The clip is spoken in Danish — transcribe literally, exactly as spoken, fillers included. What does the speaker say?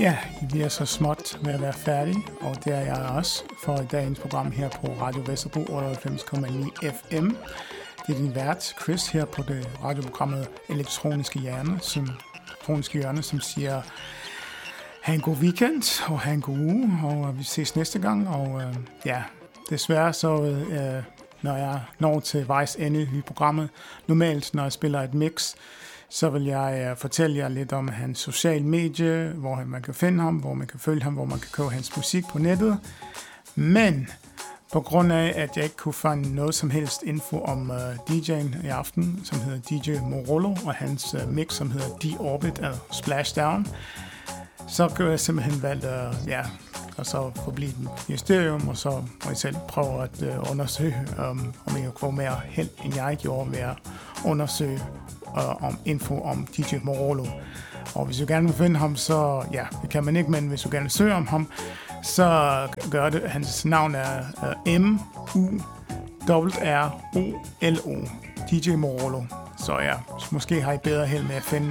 Ja, vi er så småt ved at være færdige, og det er jeg også for dagens program her på Radio Vesterbro otteoghalvfems komma ni F M. Det er din vært, Chris, her på det radioprogrammet Elektroniske Hjerne, som, elektroniske Hjørne, som siger, ha' en god weekend, og ha' en god uge, og vi ses næste gang, og øh, ja, desværre så, øh, når jeg når til vejs ende i programmet, normalt, når jeg spiller et mix, så vil jeg uh, fortælle jer lidt om hans sociale medie, hvor man kan finde ham, hvor man kan følge ham, hvor man kan købe hans musik på nettet. Men på grund af, at jeg ikke kunne finde noget som helst info om uh, D J'en i aften, som hedder D J Morolo, og hans uh, mix, som hedder D-Orbit eller Splashdown, så gør jeg simpelthen valgt at uh, ja, og så forblive den mysterium, og så må jeg selv prøve at uh, undersøge, um, om jeg kan få mere held, end jeg gjorde ved at undersøge uh, om info om D J Morolo. Og hvis du gerne vil finde ham, så ja, det kan man ikke, men hvis du gerne vil søge om ham, så gør det. Hans navn er uh, M U R R O L O, D J Morolo. Så ja, måske har I bedre held med at finde